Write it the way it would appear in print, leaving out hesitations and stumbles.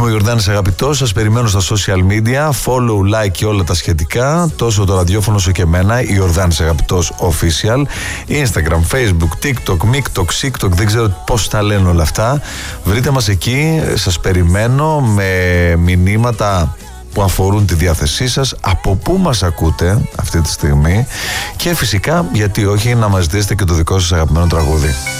ο Ιορδάνης Αγαπητός. Σας περιμένω στα social media. Follow, like και όλα τα σχετικά. Τόσο το ραδιόφωνο όσο και εμένα. Ιορδάνης Αγαπητός Official. Instagram, Facebook, TikTok, MikTok, SikTok. Δεν ξέρω πώς τα λένε όλα αυτά. Βρείτε μας εκεί. Σας περιμένω με μηνύματα που αφορούν τη διάθεσή σας, από πού μας ακούτε αυτή τη στιγμή και φυσικά γιατί όχι να μας ζητήσετε και το δικό σας αγαπημένο τραγούδι.